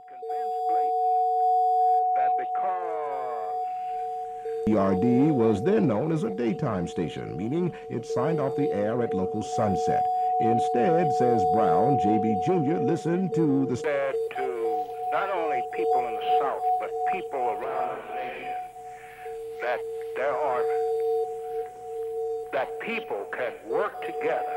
convince Bladen that because WRD was then known as a daytime station, meaning it signed off the air at local sunset. Instead, says Brown, J.B. Jr. listened to the said to not only people in the South, but people around the nation, that that people can work together.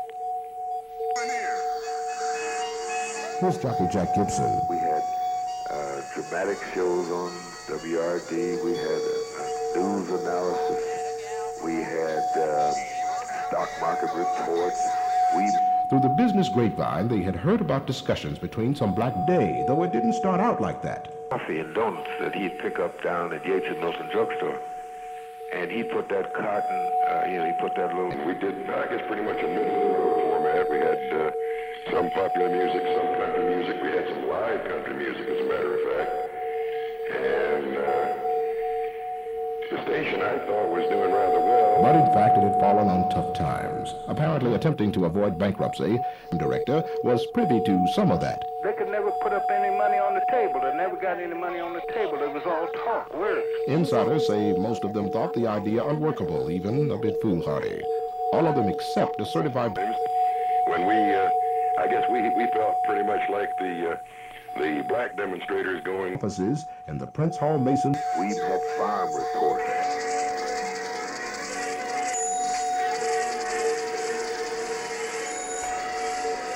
Here's jockey Jack Gibson. We had dramatic shows on WRD. We had news analysis. We had stock market reports. Through the business grapevine, they had heard about discussions between some black day, though it didn't start out like that. Coffee and donuts that he'd pick up down at Yates and Milton drugstore. And he put that carton, he put that little... We did, I guess, pretty much a middle-of-the-road format. We had some popular music, some country music. We had some live country music, as a matter of fact. And the station, I thought, was doing rather well. But in fact, it had fallen on tough times. Apparently attempting to avoid bankruptcy, the director was privy to some of that. They could never put up any money on the table. They never got any money on the table. It was all talk, words. Insiders say most of them thought the idea unworkable, even a bit foolhardy. All of them except a certified... When I guess we felt pretty much like the black demonstrators going... offices in the Prince Hall Mason... We've had farm reporters.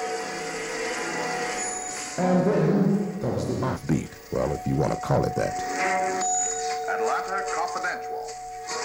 And then there was the offbeat, well, if you want to call it that.